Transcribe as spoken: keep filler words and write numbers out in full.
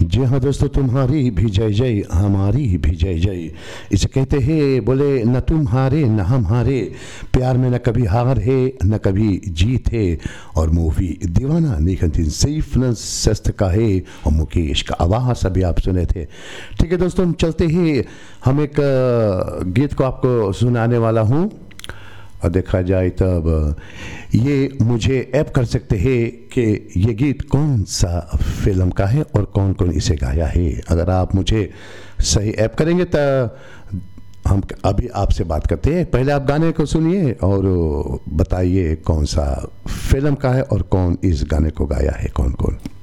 जी हाँ दोस्तों, तुम्हारी भी जय जय, हमारी भी जय जय। इसे कहते हैं, बोले न तुम हारे न हम हारे, प्यार में न कभी हार है न कभी जीत है। और मूवी दीवाना निखंतीन सैफ न सस्त का है और मुकेश का आवाज़ अभी आप सुने थे। ठीक है दोस्तों, हम चलते हैं। हम एक अ, गीत को आपको सुनाने वाला हूँ और देखा जाए तब ये मुझे ऐप कर सकते हैं कि ये गीत कौन सा फिल्म का है और कौन कौन इसे गाया है। अगर आप मुझे सही ऐप करेंगे तो हम अभी आपसे बात करते हैं। पहले आप गाने को सुनिए और बताइए कौन सा फिल्म का है और कौन इस गाने को गाया है, कौन कौन।